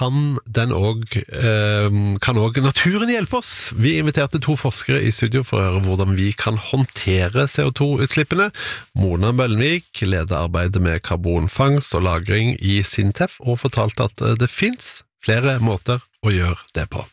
kan også naturen hjelpe oss? Vi inviterte 2 forskere i studio for å høre hvordan vi kan håndtere CO2-utslippene. Mona Møllenvik leder arbeidet med karbonfangst og lagring i Sintef, og fortalte at det finnes flere måter å gjøre det på.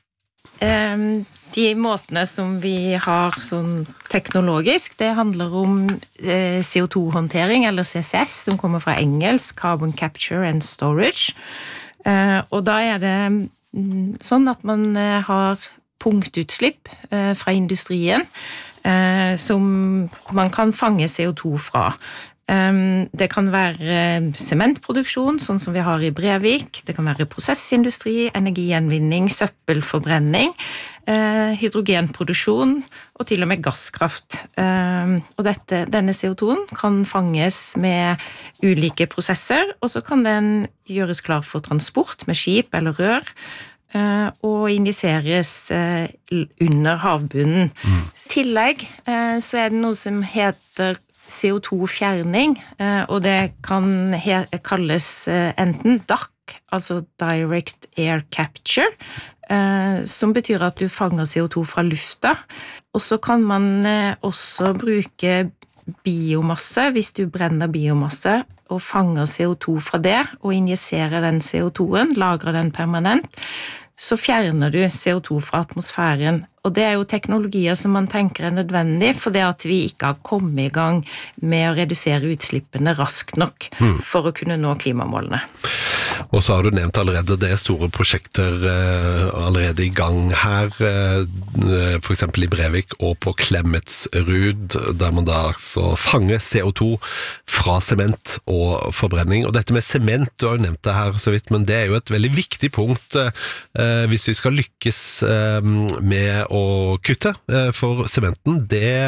De måtene som vi har sånn teknologisk, det handler om CO2-håndtering, eller CCS, som kommer fra engelsk, Carbon Capture and Storage. Og da det sånn at man har punktutslipp fra industrien, som man kan fange CO2 fra. Det kan være sementproduksjon, sånn som vi har i Brevik. Det kan være prosessindustri, energigjenvinning, søppelforbrenning, hydrogenproduksjon og til og med gasskraft. Og denne CO2-en kan fanges med ulike prosesser, og så kan den gjøres klar for transport med skip eller rør, og injiseres under havbunnen. I tillegg så det noe som heter CO2-fjerning, og det kan kalles enten DAC, altså Direct Air Capture, som betyr at du fanger CO2 fra lufta. Og så kan man også bruke biomasse, hvis du brenner biomasse, og fanger CO2 fra det, og injiserer den CO2-en, lagrer den permanent, så fjerner du CO2 fra atmosfæren. Og det jo teknologier som man tenker nødvendig, for det at vi ikke har kommet i gang med å redusere utslippene raskt nok for å kunne nå klimamålene. Og så har du nevnt allerede det store prosjekter allerede i gang her, for eksempel i Brevik og på Klemetsrud, der man da så fanger CO2 fra sement og forbrenning. Og dette med sement, du har jo nevnt det her så vidt, men det jo et veldig viktig punkt hvis vi skal lykkes med å kutte for sementen.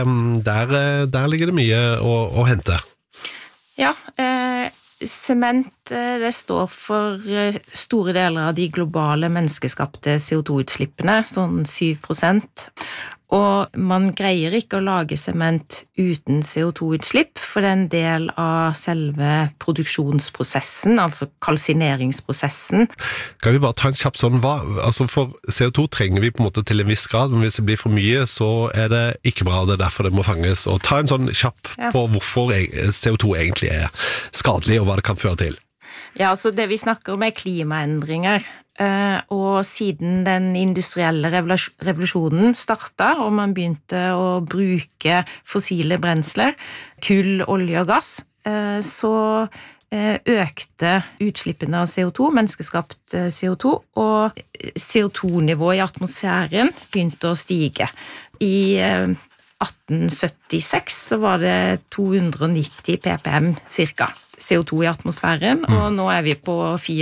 Der ligger det mye å hente. Ja, sement det står for store deler av de globale menneskeskapte CO2-utslippene, sånn 7%. Og man greier ikke å lage sement uten CO2-utslipp, for det en del av selve produksjonsprosessen, altså kalsineringsprosessen. Kan vi bare ta en kjapp sånn, altså for CO2 trenger vi på en måte til en viss grad, men hvis det blir for mye, så det ikke bra, det derfor det må fanges. Og ta en sånn kjapp på hvorfor CO2 egentlig skadelig, og hva det kan føre til. Ja, altså det vi snakker om klimaendringer, og siden den industrielle revolusjonen startet, og man begynte å bruke fossile brensler, kull, olje og gass, så økte utslippene av CO2, menneskeskapt CO2, og CO2-nivået i atmosfæren begynte å stige. I 1876 så var det 290 ppm cirka CO2 i atmosfæren, og nå vi på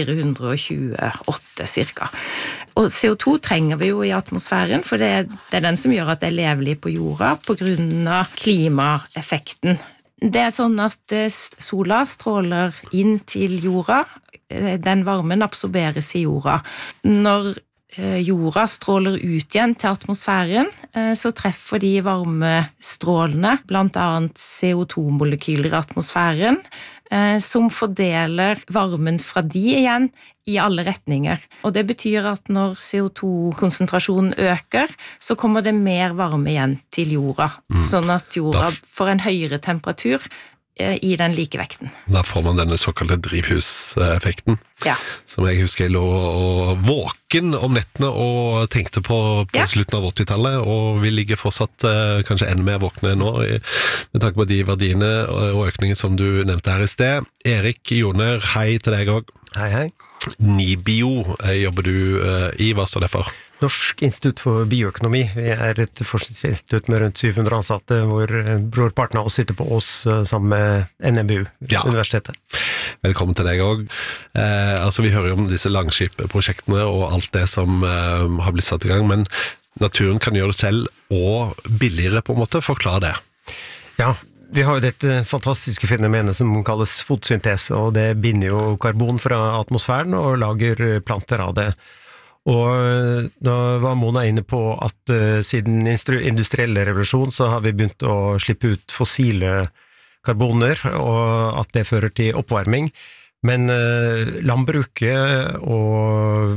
428 cirka. Og CO2 trenger vi jo i atmosfæren, for det den som gjør at det levelig på jorda, på grunn av klimaeffekten. Det sånn at sola stråler inn til jorda, den varmen absorberes i jorda. Når jorda stråler ut igjen til atmosfæren, så treffer de varmestrålene, blant annet CO2-molekyler i atmosfæren, som fordeler varmen fra de igjen i alle retninger. Og det betyr at når CO2-konsentrasjonen øker, så kommer det mer varme igjen til jorda, sånn at jorda får en høyere temperatur i den likevekten. Da får man denne såkalte drivhuseffekten, som jeg husker jeg lå våken om nettene og tenkte på slutten av 80-tallet, og vi ligger fortsatt kanskje enda mer våkne nå, med tanke på de verdiene og økningen som du nevnte her i sted. Erik Joner, hei til deg også. Hei, hei. NIBIO jobber du i, hva står det for? Norsk institutt for bioøkonomi. Vi et forskningsinstitutt med rundt 700 ansatte, hvor brorparten av oss sitter på Ås sammen med NMBU, universitetet. Velkommen til deg også. Altså vi hører jo om disse langskipprosjektene og alt det som har blitt satt i gang, men naturen kan gjøre det selv og billigere på en måte. Forklar det. Ja, vi har jo dette fantastiske fenomenet som kalles fotosyntese, og det binder jo karbon fra atmosfæren og lager planter av det. Og da var Mona inne på at siden industrielle revolusjon så har vi begynt å slippe ut fossile karboner, og at det fører til oppvarming. Men landbruket og